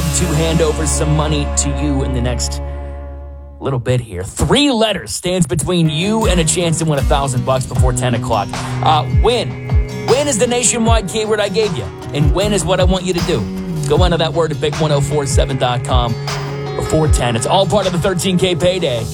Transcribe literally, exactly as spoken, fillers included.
love to hand over some money to you in the next little bit here. Three letters stands between you and a chance to win a thousand bucks before ten o'clock. Uh, win. Win is the nationwide keyword I gave you, and win is what I want you to do. Go into that word at big ten forty-seven dot com before ten. It's all part of the thirteen K payday.